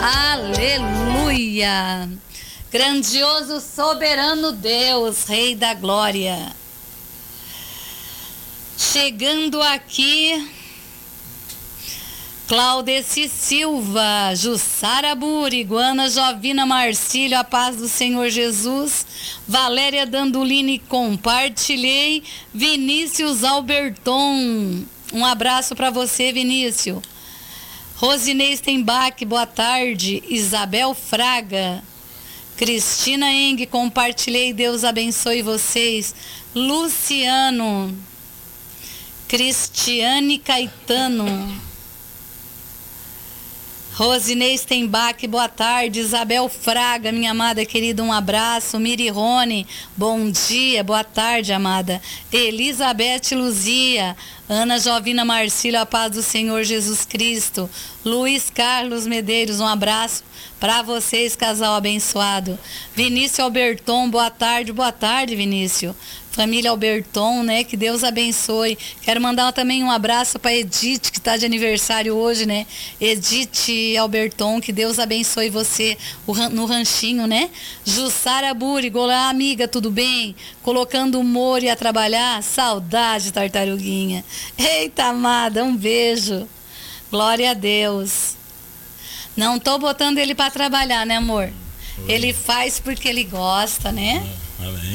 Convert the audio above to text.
Aleluia! Grandioso, soberano Deus, Rei da Glória. Chegando aqui, Claudeci Silva, Jussara Buriguana, Jovina Marcílio, a paz do Senhor Jesus. Valéria Dandolini, compartilhei. Vinícius Alberton, um abraço para você, Vinícius. Rosinei Stenbach, boa tarde. Isabel Fraga. Cristina Eng, compartilhei, Deus abençoe vocês. Luciano. Cristiane Caetano. Rosinei Stenbach, boa tarde. Isabel Fraga, minha amada querida, um abraço. Miri Rony, bom dia, boa tarde, amada. Elizabeth Luzia. Ana Jovina Marcílio, a paz do Senhor Jesus Cristo. Luiz Carlos Medeiros, um abraço para vocês, casal abençoado. Vinícius Alberton, boa tarde, Vinícius. Família Alberton, né? Que Deus abençoe. Quero mandar também um abraço para Edith, que está de aniversário hoje, né? Edith Alberton, que Deus abençoe você no ranchinho, né? Jussara Burigo, olá, amiga, tudo bem? Colocando o Mori a trabalhar? Saudade, tartaruguinha. Eita, amada, um beijo. Glória a Deus. Não tô botando ele para trabalhar, né, amor? Ele faz porque ele gosta, né? Amém.